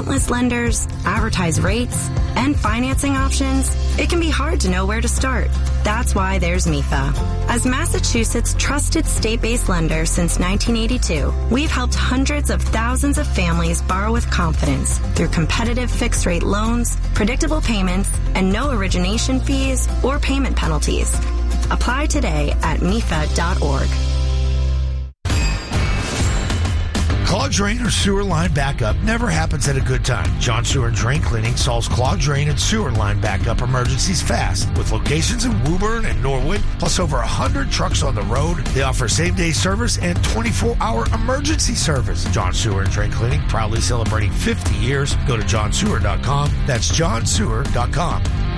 countless lenders, advertise rates, and financing options, it can be hard to know where to start. That's why there's MIFA. As Massachusetts' trusted state-based lender since 1982, we've helped hundreds of thousands of families borrow with confidence through competitive fixed-rate loans, predictable payments, and no origination fees or payment penalties. Apply today at MIFA.org. Clogged drain or sewer line backup never happens at a good time. John Sewer and Drain Cleaning solves clogged drain and sewer line backup emergencies fast. With locations in Woburn and Norwood, plus over 100 trucks on the road, they offer same-day service and 24-hour emergency service. John Sewer and Drain Cleaning, proudly celebrating 50 years. Go to johnsewer.com. That's johnsewer.com.